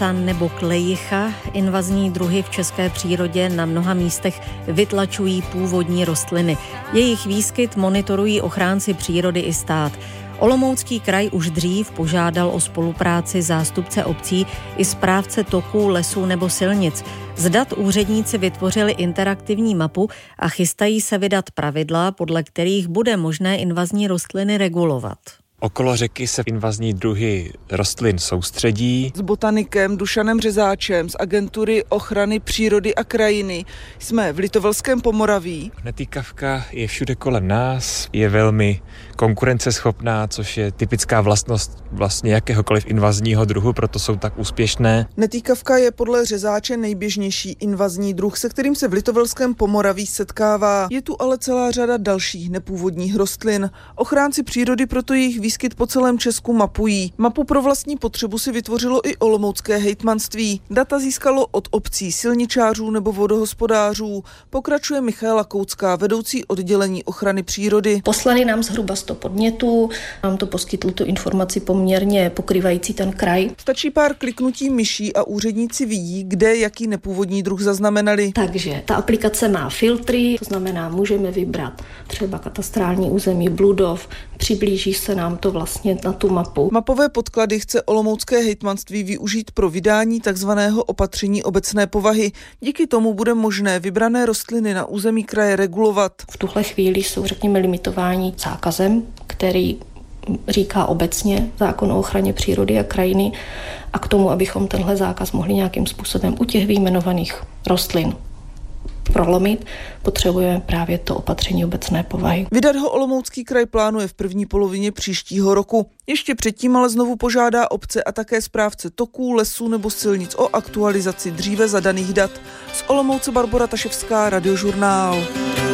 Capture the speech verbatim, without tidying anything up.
nebo klejicha. Invazní druhy v české přírodě na mnoha místech vytlačují původní rostliny. Jejich výskyt monitorují ochránci přírody i stát. Olomoucký kraj už dřív požádal o spolupráci zástupce obcí i správce toků, lesů nebo silnic. Z dat úředníci vytvořili interaktivní mapu a chystají se vydat pravidla, podle kterých bude možné invazní rostliny regulovat. Okolo řeky se invazní druhy rostlin soustředí. S botanikem Dušanem Řezáčem z agentury ochrany přírody a krajiny jsme v Litovelském Pomoraví. Netýkavka je všude kolem nás, je velmi konkurenceschopná, což je typická vlastnost vlastně jakéhokoliv invazního druhu, proto jsou tak úspěšné. Netýkavka je podle Řezáče nejběžnější invazní druh, se kterým se v Litovelském Pomoraví setkává. Je tu ale celá řada dalších nepůvodních rostlin. Ochránci přírody proto jejich výskyt po celém Česku mapují. Mapu pro vlastní potřebu si vytvořilo i olomoucké hejtmanství. Data získalo od obcí, silničářů nebo vodohospodářů. Pokračuje Michaela Koucká, vedoucí oddělení ochrany přírody. Poslali nám zhruba sto podnětů, nám to poskytlo tu informaci poměrně pokrývající ten kraj. Stačí pár kliknutí myší a úředníci vidí, kde jaký nepůvodní druh zaznamenali. Takže ta aplikace má filtry, to znamená, můžeme vybrat třeba katastrální území Bludov, přiblíží se nám to vlastně na tu mapu. Mapové podklady chce olomoucké hejtmanství využít pro vydání takzvaného opatření obecné povahy. Díky tomu bude možné vybrané rostliny na území kraje regulovat. V tuhle chvíli jsou, řekněme, limitováni zákazem, který říká obecně zákon o ochraně přírody a krajiny, a k tomu, abychom tenhle zákaz mohli nějakým způsobem u těch vyjmenovaných rostlin prolomit, potřebujeme právě to opatření obecné povahy. Vydat ho Olomoucký kraj plánuje v první polovině příštího roku. Ještě předtím ale znovu požádá obce a také správce toků, lesů nebo silnic o aktualizaci dříve zadaných dat. Z Olomouce Barbora Taševská, Radiožurnál.